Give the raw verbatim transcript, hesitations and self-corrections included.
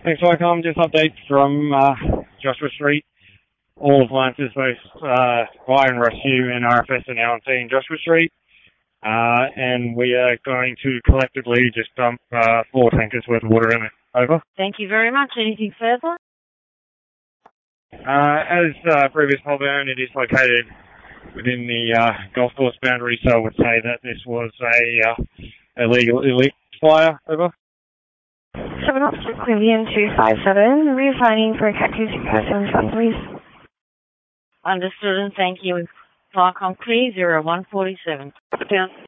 Thanks, Wycom. Just updates from uh, Joshua Street. All appliances, both uh, fire and rescue and R F S, are now on scene Joshua Street. Uh, and we are going to collectively just dump uh, four tankers worth of water in it. Over. Thank you very much. Anything further? Uh, as uh, previous Holborn, it is located within the uh, golf course boundary, so I would say that this was a uh, illegal illegal fire. Over. seven up to Quillian two five seven, reassigning for Cactus Person, please. Understood and thank you. Flycom clear zero one forty-seven. Down.